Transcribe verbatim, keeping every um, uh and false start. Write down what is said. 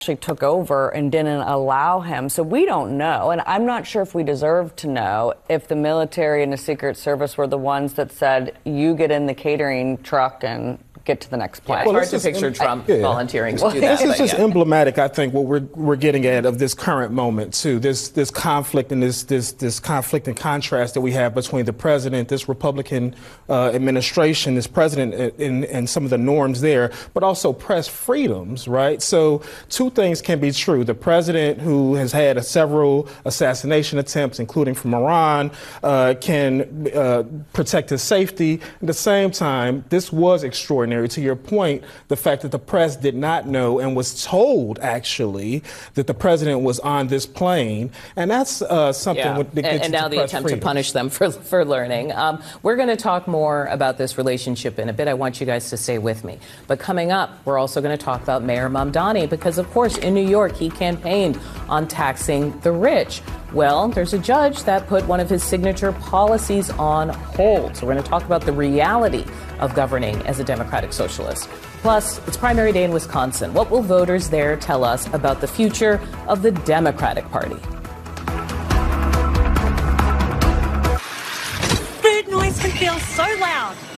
actually took over and didn't allow him. So we don't know. And I'm not sure if we deserve to know if the military and the Secret Service were the ones that said, you get in the catering truck and get to the next place. Yeah, well, it's hard to picture em- Trump I, yeah. volunteering to well, do that. This is just yeah. emblematic, I think, what we're we're getting at of this current moment too. This this conflict and this this this conflict and contrast that we have between the president, this Republican uh, administration, this president, and, and some of the norms there, but also press freedoms, right? So two things can be true. The president, who has had a several assassination attempts, including from Iran, uh, can uh, protect his safety. At the same time, this was extraordinary. To your point, the fact that the press did not know and was told, actually, that the president was on this plane. And that's uh, something yeah. that and, gets and now the attempt freedom. to punish them for, for learning. Um, we're going to talk more about this relationship in a bit. I want you guys to stay with me. But coming up, we're also going to talk about Mayor Mamdani, because, of course, in New York, he campaigned on taxing the rich. Well, there's a judge that put one of his signature policies on hold. So we're going to talk about the reality of governing as a Democratic socialist. Plus, it's primary day in Wisconsin. What will voters there tell us about the future of the Democratic Party? Bird noise can feel so loud